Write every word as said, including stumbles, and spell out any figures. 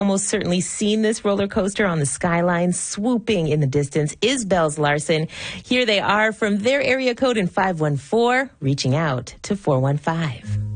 almost certainly seen this roller coaster on the skyline swooping in the distance is Bells Larson. Here they are from their area code in five one four, reaching out to four one five.